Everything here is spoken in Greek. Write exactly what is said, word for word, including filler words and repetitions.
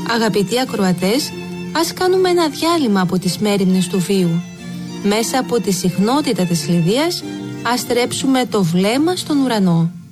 Αγαπητοί ακροατές, ας κάνουμε ένα διάλειμμα από τις μέριμνες του βίου. Μέσα από τη συχνότητα της ληδείας, ας στρέψουμε το βλέμμα στον ουρανό.